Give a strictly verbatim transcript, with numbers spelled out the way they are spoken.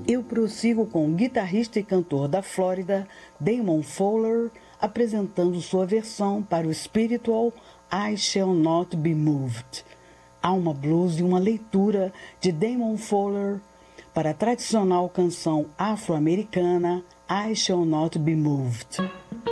Eu prossigo com o guitarrista e cantor da Flórida, Damon Fowler, apresentando sua versão para o spiritual I Shall Not Be Moved. Alma Blues e uma leitura de Damon Fowler para a tradicional canção afro-americana I Shall Not Be Moved.